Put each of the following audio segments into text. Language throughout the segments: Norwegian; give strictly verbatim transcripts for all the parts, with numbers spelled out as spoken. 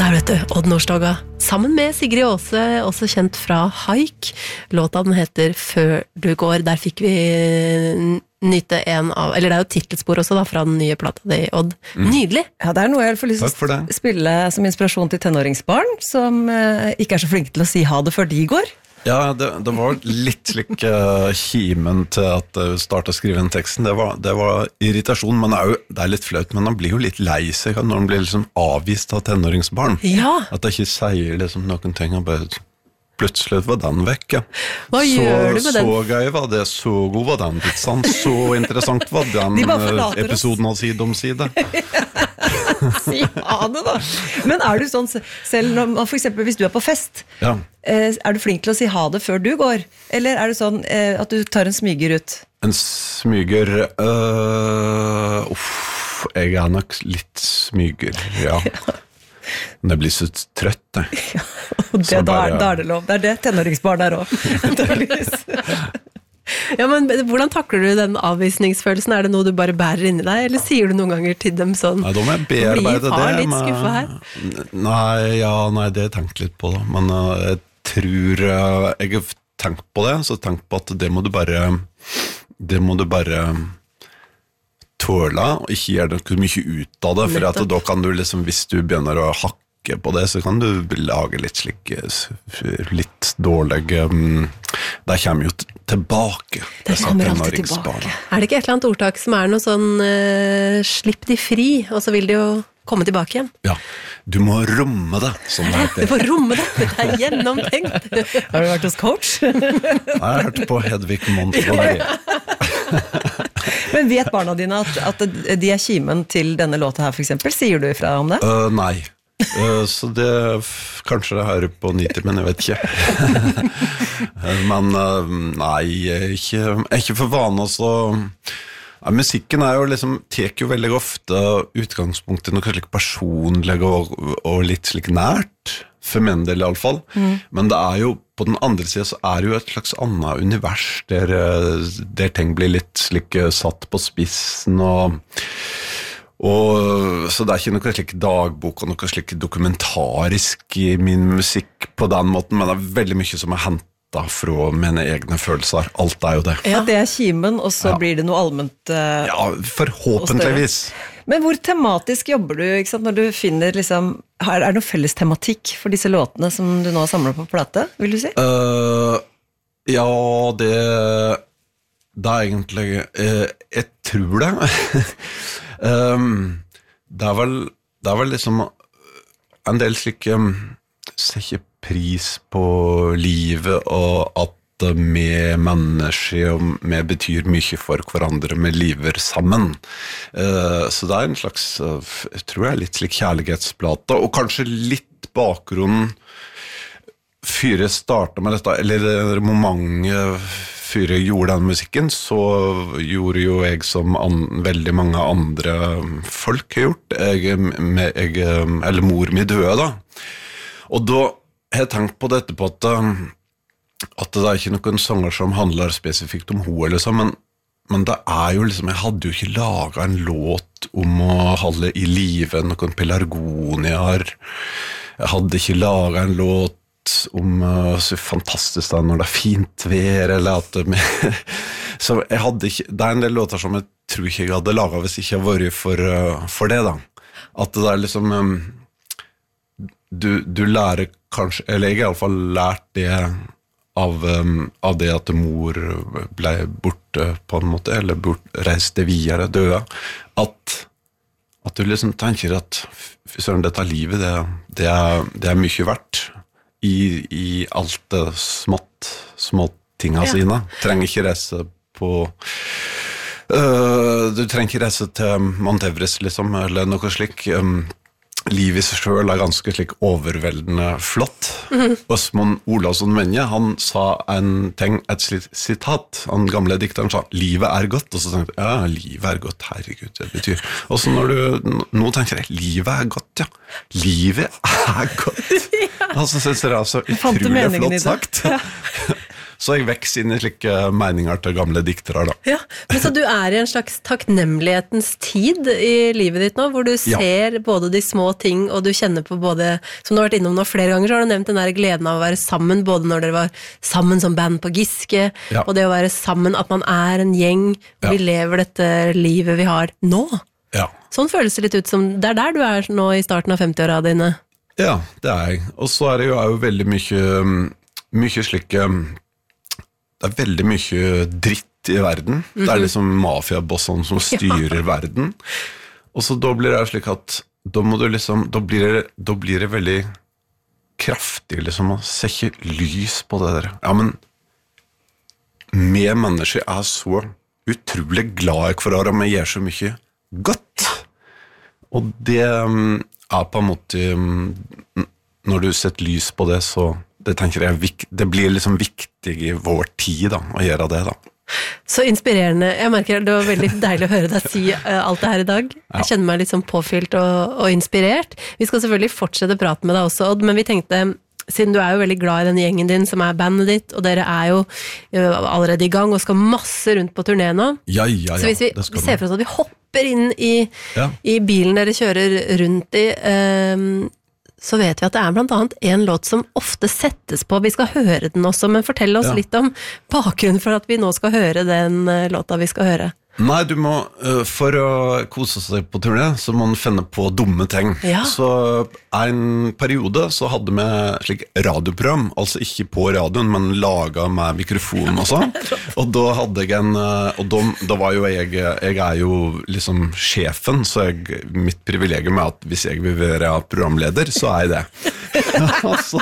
Der vet du, Odd Nordstoga, sammen med Sigrid Åse, også kjent fra Haik. Låta den heter Før du går. Der fikk vi nyte en av, eller det er jo titelspor også da, fra den nye plata di, Odd. Mm. Nydelig! Ja, det er noe jeg får lyst til å spille som inspirasjon til tenåringsbarn, som eh, ikke er så flinke til å si ha det før de går. Ja, det, det var litt slik uh, kimen til at jeg startet å skrive den teksten. Det var, det var irritasjon, men det er, jo, det er litt flaut, men han blir jo litt lei seg når han blir liksom avvist av tenåringsbarn. Ja. At jeg ikke sier liksom noen ting, og bare plutselig var den vekk. Ja. Hva så, gjør du med den? Så gøy var det, så god var den pizzaen, så interessant var den De episoden av Side om side. Si ha det da. Men er du sånn, selv når, for eksempel hvis du er på fest, ja. Er du flink til å si ha det før du går? Eller er det sånn at du tar en smyger ut? En smyger øh, Uff, jeg er nok litt smyger, ja. Men jeg blir så trøtt, jeg. Ja, og det, da, er, da er det lov. Det er det tenåringsbarn der også. Ja, men hvordan takler du den avvisningsfølelsen? Er det noe du bare bærer inn i deg, eller sier du noen ganger til dem sånn? Nei, da må jeg bearbeide det. Blir far litt skuffa her? Nei, ja, nei, det har jeg tenkt litt på da. Men uh, jeg tror uh, jeg har tenkt på det, så tenkt på at det må du bare det må du bare tåle, og ikke gjøre noe mye ut av det, for at da kan du liksom, hvis du begynner å hakke på det, så kan du lage litt slik litt dårlig um, det kommer jo tilbake det kommer alltid tilbake. Er det ikke et eller annet ordtak som er noe sånn uh, slipp de fri, og så vil de jo komme tilbake igjen? Ja, du må romme det, som det heter. Du får romme det, det er gjennomtenkt. Har du vært hos coach? Jeg har hørt på Hedvig Montgomery. Men vet barna dine at, at de er kimen til denne låta her, for eksempel? Sier du ifra om det? Uh, nei. Uh, så det kanskje jeg hører på nitter, men jeg vet ikke. Men uh, nei, jeg er ikke, jeg er ikke for vane så ja, musikken er jo liksom tek jo veldig ofte utgangspunkt i noe slik personlig og, og litt slik nært, for min del i alle fall. Mm. Men det er jo på den andre siden så er det jo et slags annet univers der, der ting blir litt slik satt på spissen og Og, så det er ikke noe slik dagbok og noe slik dokumentarisk i min musikk på den måten, men det er veldig mye som er hentet fra mine egne følelser. Alt er jo det. Ja, det er kimen, og så ja. Blir det noe allment uh, ja, forhåpentligvis. Men hvor tematisk jobber du, ikke sant, når du finner liksom, er det noe felles tematikk for disse låtene som du nå har samlet på plate, vil du si? Uh, ja, det det er egentlig uh, jeg tror det Um, det er vel det er vel liksom en del slike um, setter pris på livet og at vi mennesker og vi betyr mye for hverandre med liver sammen uh, så det er en slags uh, jeg tror det er litt slik kjærlighetsplate og kanskje litt bakgrunnen før jeg startet med dette eller momentet før jeg gjorde den musikken, så gjorde jo jeg som an, veldig mange andre folk har gjort. Jeg, med, jeg, eller mor mi døde da. Og da har jeg tenkt på dette på at, at det er ikke noen sanger som handler spesifikt om henne, eller så, men, men det er jo liksom, jeg hadde jo ikke laget en låt om å holde i live noen pelargonier. Jeg hadde ikke laget en låt om uh, så fantastisk da når det er fint vær eller at uh, så jeg hadde ikke det er en del låter som jeg tror ikke jeg hadde laget hvis jeg ikke hadde vært for, uh, for det da at det er liksom um, du, du lærer kanskje eller jeg har i alle fall lært det av, um, av det at mor ble borte på en måte eller bort, reiste videre døde at, at du liksom tenker at søren, dette livet det, det, er, det er mye verdt I, i alt det smått, smått tingene ja. Sine. Trenger ikke reise på uh, du trenger ikke reise til Mount Everest liksom, eller noe slik um, livet I seg selv er ganske slik overveldende flott mm-hmm. Osmond Olavsson Menje han sa en ting, et slikt sitat han gamle dikteren sa, livet er godt og så tenkte jeg, ja, livet er godt herregud, det betyr og så når du, nå tenker jeg livet er godt, ja livet er godt ja. Og så synes jeg det er så utrolig flott sagt ja. så jeg vekser inn i slike meninger til gamle diktere da. Ja, men så du er i en slags takknemlighetens tid i livet ditt nå, hvor du ser ja. både de små ting, og du kjenner på både, som du har vært innom nå flere ganger, så har du nevnt den der gleden av å være sammen, både når dere var sammen som band på Giske, ja. og det å være sammen, at man er en gjeng, og ja. vi lever dette livet vi har nå. Ja. Sånn føles det litt ut som, det er der du er nå i starten av femti-åra dine. Ja, det er jeg. Og så er det jo, er jo veldig mye, mye slike, det er veldig mye dritt i verden. Mm-hmm. Det er liksom mafiabossene som styrer ja. verden. Og så da blir det slik at, da må du liksom, da blir det, da blir det veldig kraftig liksom å sette lys på det der. Ja, men med mennesker er så utrolig glad i hverandre, og vi gjør så mye godt. Og det er på en måte, når du setter lys på det, så det tenker jeg, det blir liksom viktig i vår tid da, å gjøre det da. Så inspirerende. Jeg merker det var veldig deilig å høre deg si alt det her i dag. Jeg kjenner meg litt sånn påfylt og, og inspirert. Vi skal selvfølgelig fortsette praten med deg også, Odd, men vi tenkte, siden du er jo veldig glad i den gjengen din, som er bandet ditt, og dere er jo allerede i gang og skal masse rundt på turné nå. Ja, ja, ja. Så hvis vi, vi ser for oss at vi hopper inn i, ja. i bilen dere kjører rundt i, um, så vet vi at det er blant annet en låt som ofte settes på. Vi skal høre den også, men fortell oss ja. litt om bakgrunnen for at vi nå skal høre den låta vi skal høre. Nei, du må, for å kose seg på turné, så må man finne på dumme ting. Ja. Så en periode så hadde vi slik radioprogram, altså ikke på radioen, men laget med mikrofon og sånn. Og da hadde jeg en, og da, da var jo jeg, jeg er jo liksom sjefen, så jeg, mitt privilegium er at hvis jeg vil være programleder, så er jeg det. Altså.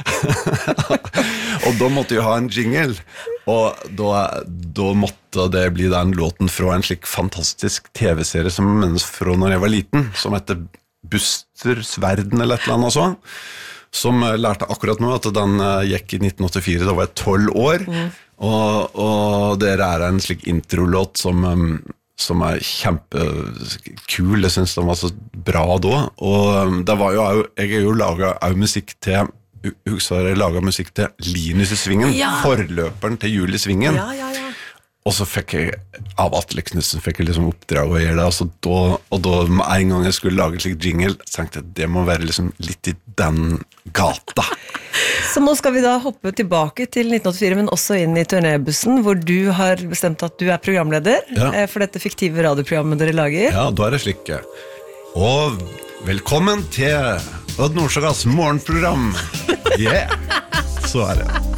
Og da måtte jeg ha en jingle, og da, da måtte det bli den låten fra en slik fantastisk tv-serie som jeg minnes fra når jeg var liten, som heter Busters Verden eller et eller annet sånn, som jeg lærte akkurat nå at den gikk i nitten åttifire, da var jeg tolv år, mm. og, og det er en slik introlåt som, som er kjempekul, jeg synes den var så bra da, og det var jo, jeg er jo laget av musikk til husker jeg laget musikk til Linus i Svingen, ja. forløperen til Julie Svingen. Ja, ja, ja. Og så fikk jeg, av Atle Knudsen, fikk jeg liksom oppdrag å gjøre det, altså da, og da en gang jeg skulle lage en slik jingle, så tenkte jeg, det må være liksom litt i den gata. Så nå skal vi da hoppe tilbake til nitten åttifire, men også inn i turnébussen, hvor du har bestemt at du er programleder ja. for dette fiktive radioprogrammet dere lager. Ja, da er det slik. Og velkommen til Odd Nordstogas morgenprogram. Yeah, så er det.